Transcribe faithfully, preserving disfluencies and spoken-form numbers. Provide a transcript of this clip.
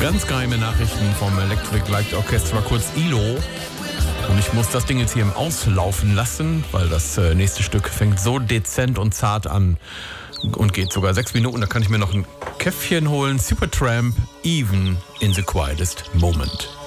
Ganz geheime Nachrichten vom Electric Light Orchestra, kurz I L O. Und ich muss das Ding jetzt hier im Auslaufen lassen, weil das äh, nächste Stück fängt so dezent und zart an und geht sogar sechs Minuten. Da kann ich mir noch ein Käffchen holen. Supertramp, Even in the Quietest Moment.